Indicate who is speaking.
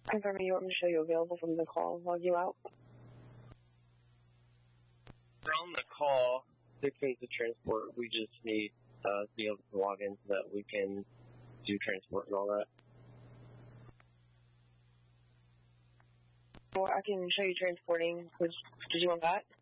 Speaker 1: Confirming you want me to show you available from the call, log you out.
Speaker 2: From the call, 6 minutes of transport, we just need to be able to log in so that we can do transport and all that.
Speaker 1: Well, I can show you transporting. Did you want that?